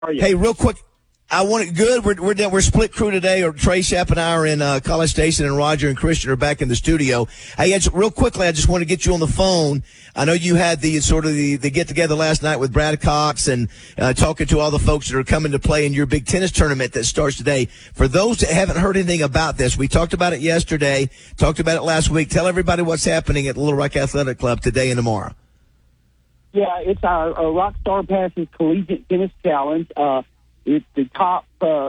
are you? Hey, real quick. I want it good. We're split crew today. Or Trey Shapp and I are in College Station, and Roger and Christian are back in the studio. Hey, real quickly, I just want to get you on the phone. I know you had the get together last night with Brad Cox and talking to all the folks that are coming to play in your big tennis tournament that starts today. For those that haven't heard anything about this, we talked about it yesterday, talked about it last week. Tell everybody what's happening at the Little Rock Athletic Club today and tomorrow. Yeah, it's our Rockstar Passes Collegiate Tennis Challenge. It's the top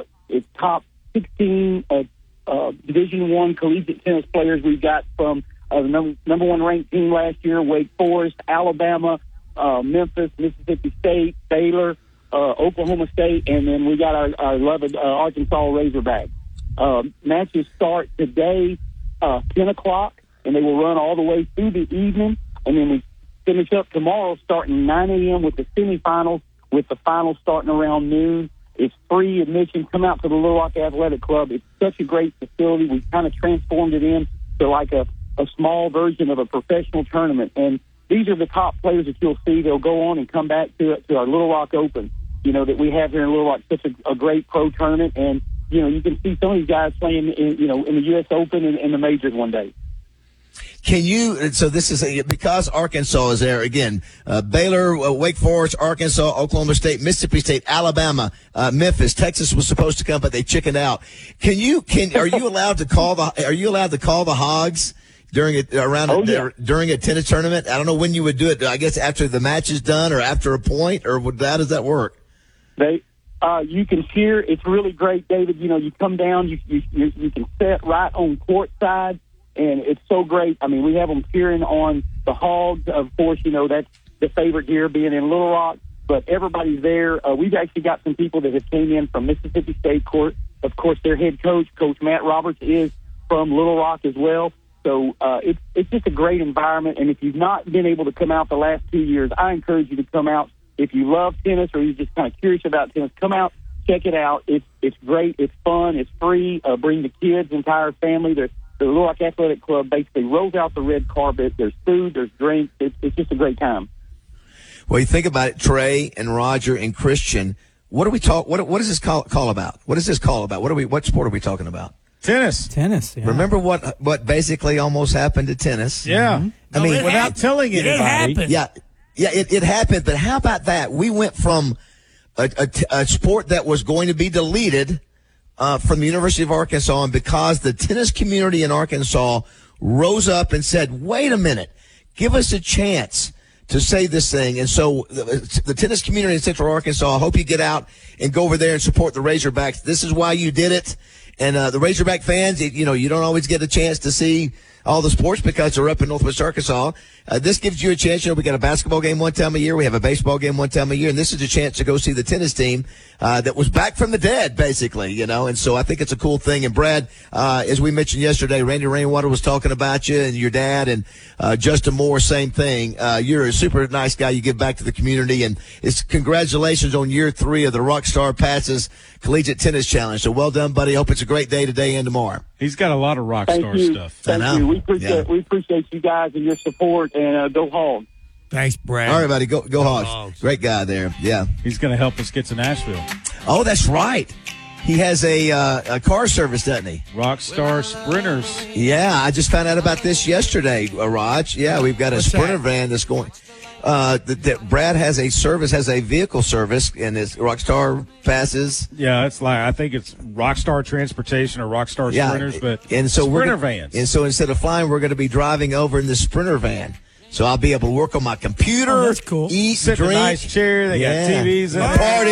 16 Division I collegiate tennis players we've got from the number one ranked team last year, Wake Forest, Alabama, Memphis, Mississippi State, Baylor, Oklahoma State, and then we got our beloved Arkansas Razorbacks. Matches start today, 10 o'clock, and they will run all the way through the evening, and then we finish up tomorrow starting 9 a.m. with the semifinals, with the finals starting around noon. It's free admission. Come out to the Little Rock Athletic Club. It's such a great facility. We've kind of transformed it into like a small version of a professional tournament. And these are the top players that you'll see. They'll go on and come back to our Little Rock Open, that we have here in Little Rock. Such a great pro tournament. And, you can see some of these guys playing, in the U.S. Open and the majors one day. Can you, so this is, because Arkansas is there, again, Baylor, Wake Forest, Arkansas, Oklahoma State, Mississippi State, Alabama, Memphis, Texas was supposed to come, but they chickened out. Are you allowed to call the Hogs during a tennis tournament? I don't know when you would do it. I guess after the match is done or after a point, or how does that work? You can cheer. It's really great, David. You come down, you can sit right on court side. And it's so great. I mean, we have them cheering on the Hogs. Of course, that's the favorite here, being in Little Rock. But everybody's there. We've actually got some people that have came in from Mississippi State Court. Of course, their head coach, Coach Matt Roberts, is from Little Rock as well. So it's just a great environment. And if you've not been able to come out the last 2 years, I encourage you to come out. If you love tennis or you're just kind of curious about tennis, come out, check it out. It's great. It's fun. It's free. Bring the kids, entire family. The Little Rock Athletic Club basically rolls out the red carpet. There's food, there's drinks. It's just a great time. Well, you think about it, Trey and Roger and Christian. What is this call about? What is this call about? What sport are we talking about? Tennis. Yeah. Remember what basically almost happened to tennis? Yeah. Mm-hmm. I mean, without telling anybody. It happened. Yeah, it happened. But how about that? We went from a sport that was going to be deleted from the University of Arkansas, and because the tennis community in Arkansas rose up and said, wait a minute, give us a chance to say this thing. And so the tennis community in Central Arkansas, I hope you get out and go over there and support the Razorbacks. This is why you did it. And the Razorback fans, you don't always get a chance to see all the sports because they're up in Northwest Arkansas. This gives you a chance. We got a basketball game one time a year. We have a baseball game one time a year. And this is a chance to go see the tennis team that was back from the dead, basically, And so I think it's a cool thing. And Brad, as we mentioned yesterday, Randy Rainwater was talking about you and your dad, and Justin Moore, same thing. You're a super nice guy. You give back to the community. And it's congratulations on year 3 of the Rockstar Passes Collegiate Tennis Challenge. So well done, buddy. Hope it's a great day today and tomorrow. He's got a lot of rock star stuff. Thank you. We appreciate you guys and your support, and go Hogs. Thanks, Brad. All right, buddy. Go Hogs. Great guy there. Yeah. He's going to help us get to Nashville. Oh, that's right. He has a car service, doesn't he? Rockstar Sprinters. Yeah, I just found out about this yesterday, Raj. Yeah, we've got a Sprinter van that's going. That Brad has a vehicle service, and his Rockstar Passes. Yeah, I think it's Rockstar Transportation or Rockstar Sprinters, but so Sprinter vans. And so instead of flying, we're going to be driving over in the Sprinter van. So I'll be able to work on my computer, that's cool. Eat, sit drink. in a nice chair. They got TVs in a there. Party.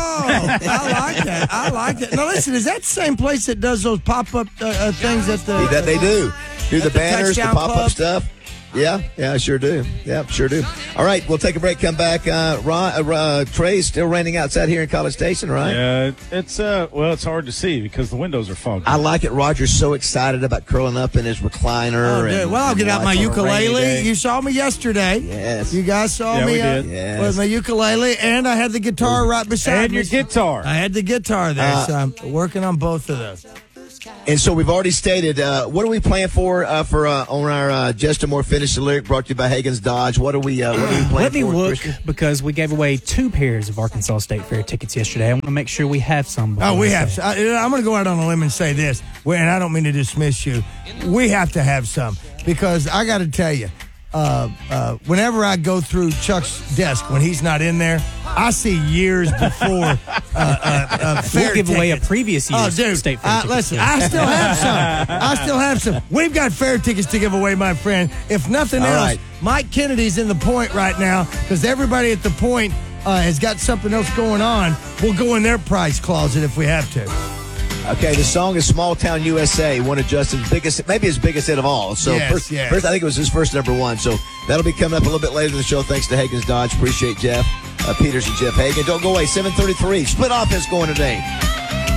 I like that. Now listen, is that the same place that does those pop-up things at the? That they do. Do the banners, the pop-up Pub? stuff. Yeah, I sure do. Yeah, sure do. All right, we'll take a break, come back. Trey's still raining outside here in College Station, right? Yeah, it's hard to see because the windows are foggy. I like it. Roger's so excited about curling up in his recliner. Well, I'll get out my ukulele. You saw me yesterday. Yes. You guys saw me we did. with my ukulele, and I had the guitar right beside me. And your guitar. I had the guitar there, so I'm working on both of those. And so we've already stated, what are we playing for on our Just a More Finish the Lyric brought to you by Hagen's Dodge? What are we playing for? Let me look, Christian? because we gave away 2 pairs of Arkansas State Fair tickets yesterday. I want to make sure we have some. Oh, we have. I'm going to go out on a limb and say this, and I don't mean to dismiss you. We have to have some, because I got to tell you, whenever I go through Chuck's desk when he's not in there, I see years before fair We'll give away a tickets. previous year's State Fair tickets. Listen, I still have some. We've got fair tickets to give away, my friend. If nothing All else, right. Mike Kennedy's in the Point right now, because everybody at the Point has got something else going on. We'll go in their price closet if we have to. Okay, the song is Small Town USA, one of Justin's biggest, maybe his biggest hit of all. So Yes, first, yes. I think it was his first number 1. So that'll be coming up a little bit later in the show. Thanks to Hagen's Dodge. Appreciate Jeff Peters and Jeff Hagen. Don't go away. 7:33. Split offense going today.